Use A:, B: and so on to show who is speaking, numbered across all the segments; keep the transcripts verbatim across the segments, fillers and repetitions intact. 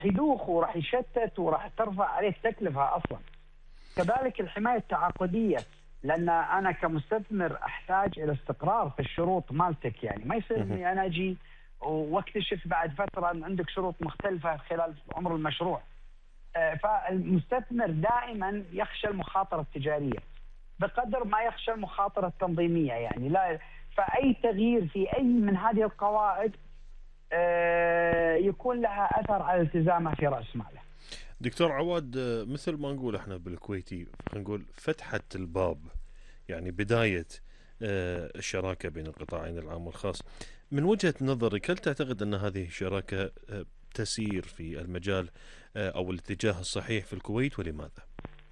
A: يدوخ وراح يشتت وراح ترفع عليه التكلفة أصلا. كذلك الحماية التعاقدية، لأن أنا كمستثمر أحتاج إلى استقرار في الشروط مالتك، يعني ما يصير إني أنا أجي واكتشف بعد فترة أن عندك شروط مختلفة خلال عمر المشروع. فالمستثمر دائما يخشى المخاطرة التجارية بقدر ما يخشى المخاطرة التنظيمية، يعني لا، فأي تغيير في أي من هذه القواعد يكون لها أثر على التزامه في رأس ماله.
B: دكتور عواد، مثل ما نقول احنا بالكويتي، نقول فتحة الباب، يعني بداية الشراكة بين القطاعين العام والخاص. من وجهة نظرك، هل تعتقد أن هذه الشراكة تسير في المجال أو الاتجاه الصحيح في الكويت، ولماذا؟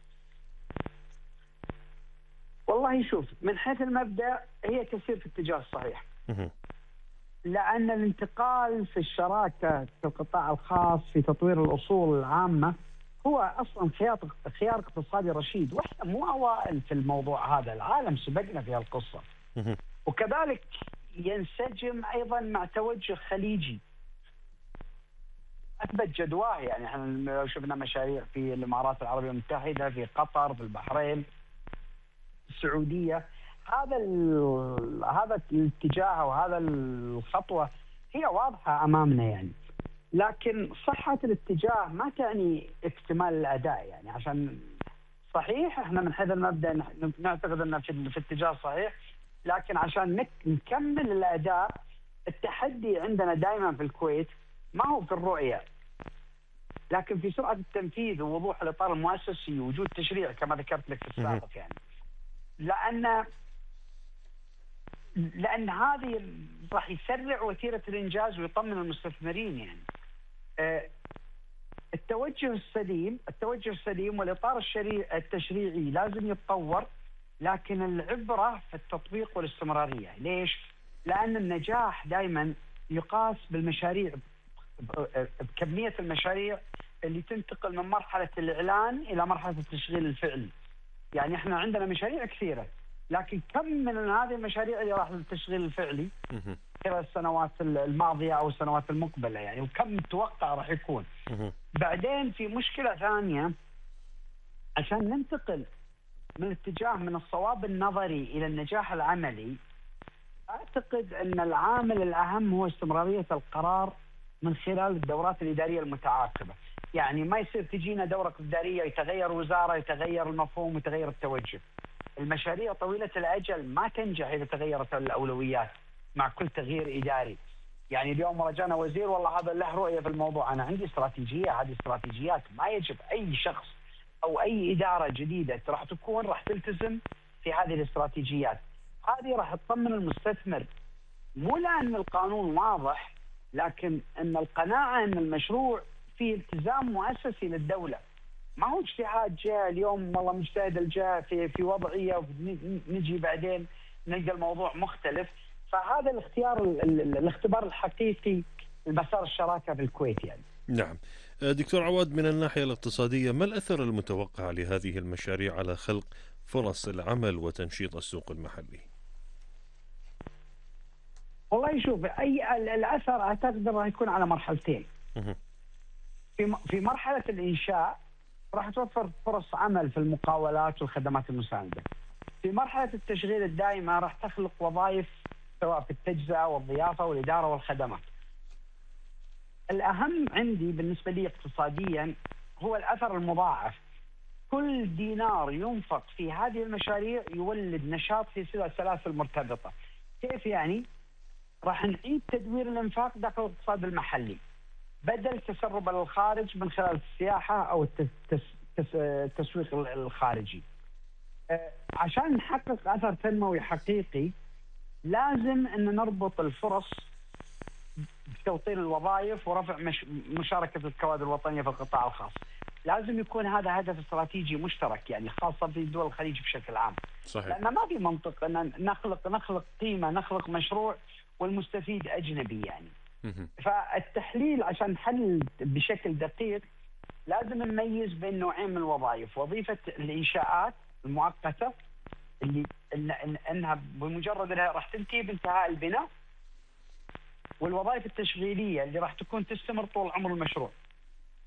A: والله شوف، من حيث المبدأ هي تسير في الاتجاه الصحيح، لأن الانتقال في الشراكة في القطاع الخاص في تطوير الأصول العامة هو أصلا خيار خيار اقتصادي رشيد، وإحنا مو أوائل في الموضوع هذا، العالم سبقنا في هالقصة. وكذلك ينسجم أيضا مع توجه خليجي أثبت جدواه، يعني احنا لو شفنا مشاريع في الإمارات العربية المتحدة، في قطر، في البحرين، السعودية، هذا هذا الاتجاه وهذا الخطوة هي واضحة أمامنا يعني. لكن صحة الاتجاه ما تعني اكتمال الأداء، يعني عشان صحيح احنا من حيث المبدأ نعتقد أنه في, في اتجاه صحيح، لكن عشان نكمل الأداء التحدي عندنا دائما في الكويت ما هو في الرؤية، لكن في سرعة التنفيذ ووضوح الإطار المؤسسي ووجود تشريع كما ذكرت لك في السابق. يعني لأن لأن هذه راح يسرع وتيرة الإنجاز ويطمن المستثمرين. يعني أه التوجه السليم التوجه السليم والإطار التشريعي لازم يتطور، لكن العبرة في التطبيق والاستمرارية. ليش؟ لأن النجاح دائما يقاس بالمشاريع، بكمية المشاريع اللي تنتقل من مرحلة الإعلان إلى مرحلة التشغيل الفعلي. يعني احنا عندنا مشاريع كثيرة، لكن كم من هذه المشاريع اللي راح للتشغيل الفعلي خلال السنوات الماضية أو السنوات المقبلة، يعني وكم متوقع راح يكون. بعدين في مشكلة ثانية، عشان ننتقل من الاتجاه من الصواب النظري إلى النجاح العملي، أعتقد أن العامل الأهم هو استمرارية القرار من خلال الدورات الإدارية المتعاقبة. يعني ما يصير تجينا دورة إدارية يتغير وزارة، يتغير المفهوم، يتغير التوجه. المشاريع طويلة الأجل ما تنجح إذا تغيرت الأولويات مع كل تغيير إداري. يعني اليوم رجعنا وزير والله هذا له رؤية في الموضوع، أنا عندي استراتيجية، هذه استراتيجيات ما يجب أي شخص أو أي إدارة جديدة راح تكون راح تلتزم في هذه الاستراتيجيات. هذه راح تطمن المستثمر، مو لأن القانون واضح، لكن أن القناعة أن المشروع فيه التزام مؤسسي للدولة، ما هو اجتهاد جاء اليوم والله مجتهد الجاء في في وضعية ونجي بعدين نلقى الموضوع مختلف. فهذا الاختيار الاختبار الحقيقي لمسار الشراكة في الكويت يعني.
B: نعم دكتور عواد، من الناحية الاقتصادية ما الأثر المتوقع لهذه المشاريع على خلق فرص العمل وتنشيط السوق المحلي؟
A: والله شوف، أي الأثر أعتقد راح يكون على مرحلتين. في في مرحلة الإنشاء راح توفر فرص عمل في المقاولات والخدمات المساندة. في مرحلة التشغيل الدائمة راح تخلق وظائف سواء في التجزئة والضيافة والإدارة والخدمات. الأهم عندي بالنسبة لي اقتصاديا هو الأثر المضاعف. كل دينار ينفق في هذه المشاريع يولد نشاط في سلاسل مرتبطة. كيف يعني؟ راح نعيد تدوير الانفاق داخل الاقتصاد المحلي بدل تسرب للخارج من خلال السياحة أو التسويق الخارجي. عشان نحقق أثر تنموي حقيقي لازم أن نربط الفرص بتوطين الوظائف ورفع مش مشاركة الكوادر الوطنية في القطاع الخاص. لازم يكون هذا هدف استراتيجي مشترك، يعني خاصة في دول الخليج بشكل عام.
B: صحيح.
A: لأن ما في منطق أن نخلق نخلق قيمة، نخلق مشروع والمستفيد أجنبي يعني. فالتحليل عشان نحلل بشكل دقيق لازم نميز بين نوعين من الوظائف: وظيفة الإنشاءات المؤقتة اللي إن إنها بمجرد أنها راح تنتهي بانتهاء البناء، والوظائف التشغيلية اللي راح تكون تستمر طول عمر المشروع.